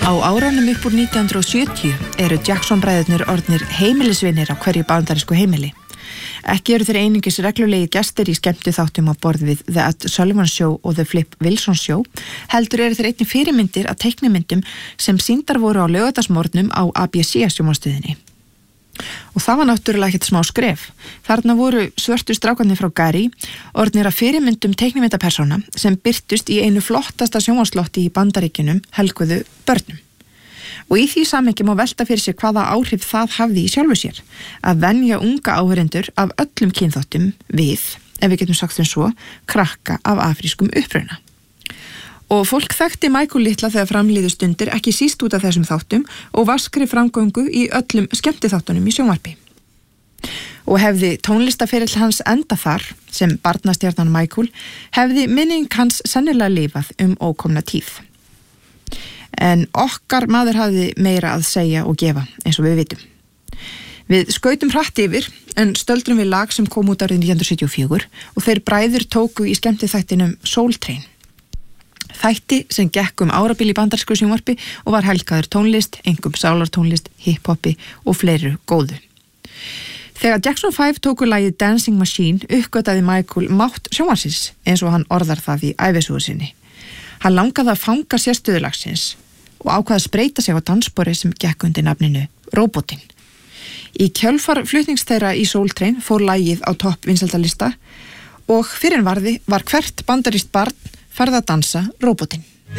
Á árunum upp úr 1970 eru Jackson-bræðurnir orðnir heimilisvinir á hverju bandarísku heimili. Ekki eru þeir einungis reglulegi gestir í skemmtiþáttum á borð við The Ed Sullivan Show og The Flip Wilson Show, heldur eru þeir einnig fyrirmyndir að teiknimyndum sem sýndar voru á laugardagsmorgnum á ABC-sjónvarpsstöðinni. Og það var náttúrulega ekkert smá skref. Þarna voru svörtu strákarnir frá Gary orðnir að fyrirmyndum teiknimyndapersóna sem birtust í einu flottasta sjónvarpsslotti í Bandaríkjunum helguðu börnum. Og í því samhengi má velta fyrir sér hvaða áhrif það hafði í sjálfu sér að venja unga áheyrendur af öllum kynþáttum við, ef við getum sagt þeim svo, krakka af afrískum uppruna. Og fólk þekkti Michael litla þegar framliðu stundir ekki síst út af þessum þáttum og vaskri framgöngu í öllum skemmtiþáttunum í sjónvarpi. Og hefði tónlistaferill hans enda þar, sem barnastjarnan Michael, hefði minning hans sennilega lifað ókomna tíð. En okkar maður hafði meira að segja og gefa, eins og við vitum. Við skautum hratt yfir, en stöldrum við lag sem kom út árið 1974 og þeir bræður tóku í skemmtiþættinum Soul Train. Þætti sem gekk árabil í bandarísku sjónvarpi og var helgaður tónlist, einkum sálartónlist, hip-hopi og fleiru góðu. Þegar Jackson 5 tóku lagið Dancing Machine uppgötaði Michael mátt sjónvarpsins, eins og hann orðar það í ævisögu sinni. Hann langaði að fanga sérstöðu lagsins og ákvaði að spreyta sig á dansspori sem gekk undir nafninu Róbotinn. Í kjölfar flutnings þeirra í Soul Train fór lagið á topp vinsældalista og fyrr en varði var hvert bandarískt barn farið að dansa Róbotinn.